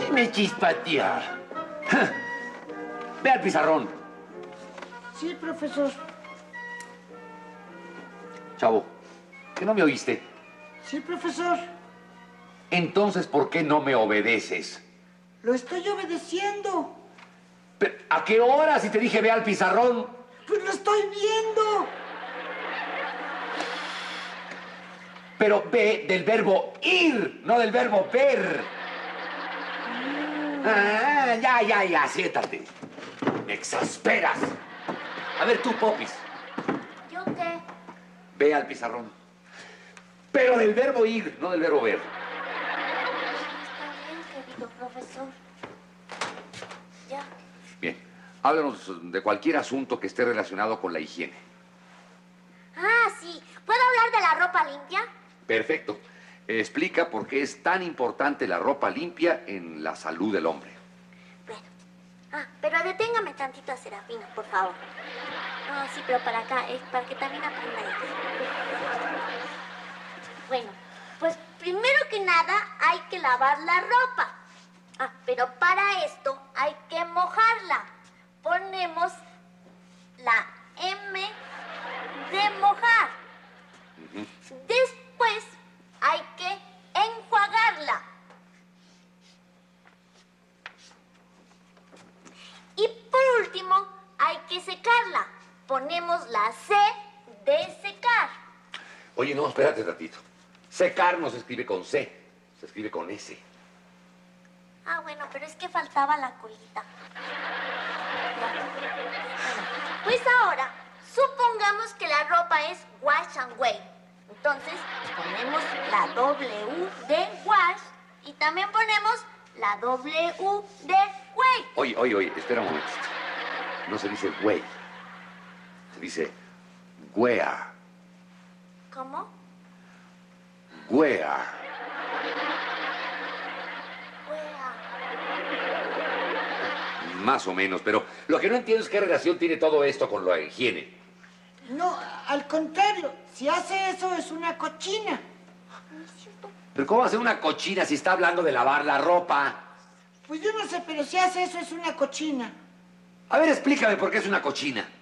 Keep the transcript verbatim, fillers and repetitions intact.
Déjeme chispatear. Ve al pizarrón. Sí, profesor. Chavo, ¿que no me oíste? Sí, profesor. Entonces, ¿por qué no me obedeces? Lo estoy obedeciendo. Pero, ¿a qué hora si te dije ve al pizarrón? Pues lo estoy viendo. Pero ve del verbo ir, no del verbo ver. Ah, ya, ya, ya, siéntate. Me exasperas. A ver tú, Popis. ¿Yo qué? Ve al pizarrón. Pero del verbo ir, no del verbo ver. Está bien, querido profesor. Ya. Bien, háblanos de cualquier asunto que esté relacionado con la higiene. Ah, sí. ¿Puedo hablar de la ropa limpia? Perfecto. Explica por qué es tan importante la ropa limpia en la salud del hombre. Bueno. Ah, pero deténgame tantito a Serafina, por favor. Ah, sí, pero para acá, es para que también aprenda ella. Bueno, pues primero que nada hay que lavar la ropa. Ah, pero para esto hay que mojarla. Ponemos la M de mojar. Uh-huh. Después hay que enjuagarla. Y por último hay que secarla. Ponemos la C de secar. Oye, no, espérate un ratito. Secar no se escribe con C, se escribe con S. Ah, bueno, pero es que faltaba la colita. Bueno, pues ahora, supongamos que la ropa es wash and wear. Entonces, ponemos la W de wash y también ponemos la W de wear. Oye, oye, oye, espera un momento. No se dice güey, se dice güea, ¿Cómo? güea. Wea. Más o menos, pero lo que no entiendo es qué relación tiene todo esto con la higiene. No, al contrario. Si hace eso es una cochina. No es cierto. ¿Pero cómo va a ser una cochina si está hablando de lavar la ropa? Pues yo no sé, pero si hace eso es una cochina. A ver, explícame por qué es una cochina.